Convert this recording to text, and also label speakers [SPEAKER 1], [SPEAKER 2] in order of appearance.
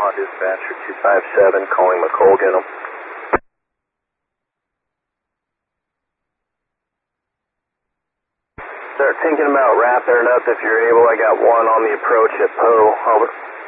[SPEAKER 1] Omaha dispatcher 257 calling McColgan. Start thinking about wrapping it up if you're able. I got one on the approach at Poe. Over.